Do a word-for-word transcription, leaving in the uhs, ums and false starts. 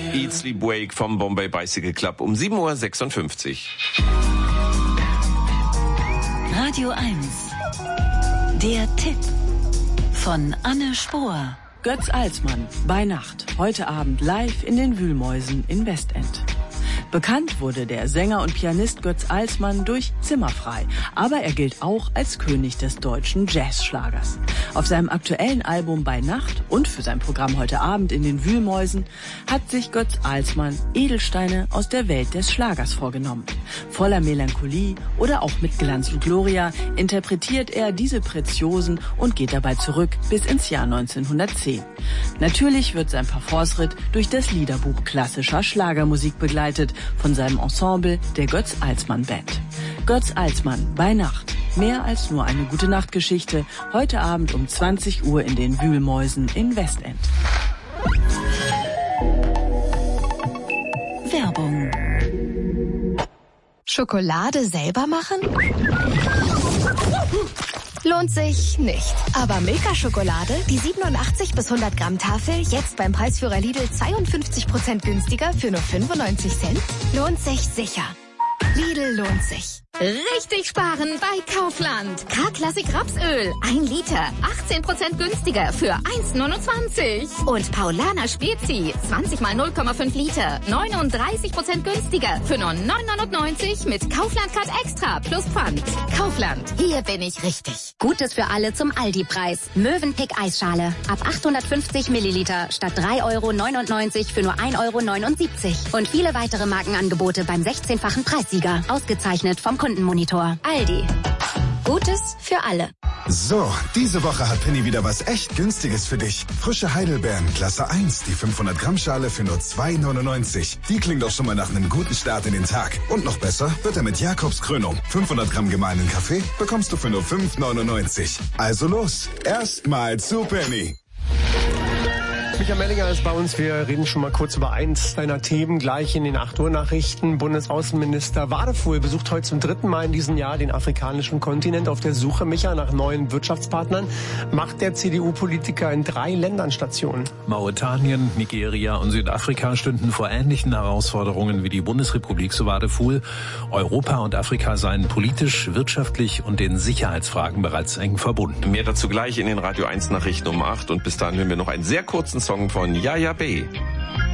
Eat, Sleep, Wake vom Bombay Bicycle Club um sieben Uhr sechsundfünfzig. Radio eins. Der Tipp von Anne Spohr. Götz Alsmann, bei Nacht, heute Abend live in den Wühlmäusen in Westend. Bekannt wurde der Sänger und Pianist Götz Alsmann durch Zimmerfrei, aber er gilt auch als König des deutschen Jazzschlagers. Auf seinem aktuellen Album Bei Nacht und für sein Programm heute Abend in den Wühlmäusen hat sich Götz Alsmann Edelsteine aus der Welt des Schlagers vorgenommen. Voller Melancholie oder auch mit Glanz und Gloria interpretiert er diese Preziosen und geht dabei zurück bis ins Jahr neunzehnhundertzehn. Natürlich wird sein Parforceritt durch das Liederbuch klassischer Schlagermusik begleitet von seinem Ensemble der Götz Alsmann Band. Götz Alsmann, bei Nacht. Mehr als nur eine Gute-Nacht-Geschichte. Heute Abend um zwanzig Uhr in den Wühlmäusen in Westend. Werbung. Schokolade selber machen? Lohnt sich nicht. Aber Milka-Schokolade, die siebenundachtzig bis hundert Gramm Tafel, jetzt beim Preisführer Lidl zweiundfünfzig Prozent günstiger für nur fünfundneunzig Cent? Lohnt sich sicher. Lidl lohnt sich. Richtig sparen bei Kaufland. K-Klassik Rapsöl. ein Liter. achtzehn Prozent günstiger für eins neunundzwanzig. Und Paulaner Spezi. zwanzig mal null Komma fünf Liter. neununddreißig Prozent günstiger für nur neun neunundneunzig mit Kaufland Card Extra plus Pfand. Kaufland. Hier bin ich richtig. Gutes für alle zum Aldi-Preis. Mövenpick Eisschale. Ab achthundertfünfzig Milliliter statt drei Euro neunundneunzig für nur ein Euro neunundsiebzig. Und viele weitere Markenangebote beim sechzehnfachen Preissieger. Ausgezeichnet vom Kundenmonitor. Aldi. Gutes für alle. So, diese Woche hat Penny wieder was echt Günstiges für dich. Frische Heidelbeeren, Klasse eins, die fünfhundert Gramm Schale für nur zwei neunundneunzig. Die klingt doch schon mal nach einem guten Start in den Tag. Und noch besser wird er mit Jakobs Krönung. fünfhundert Gramm gemahlenen Kaffee bekommst du für nur fünf neunundneunzig. Also los, erstmal zu Penny. Michael Mellinger ist bei uns. Wir reden schon mal kurz über eins deiner Themen gleich in den acht Uhr Nachrichten. Bundesaußenminister Wadefuhl besucht heute zum dritten Mal in diesem Jahr den afrikanischen Kontinent auf der Suche, Micha, nach neuen Wirtschaftspartnern. Macht der C D U-Politiker in drei Ländern Station. Mauretanien, Nigeria und Südafrika stünden vor ähnlichen Herausforderungen wie die Bundesrepublik, so Wadefuhl. Europa und Afrika seien politisch, wirtschaftlich und in Sicherheitsfragen bereits eng verbunden. Mehr dazu gleich in den Radio eins Nachrichten um acht und bis dahin hören wir noch einen sehr kurzen Song von Yaya B.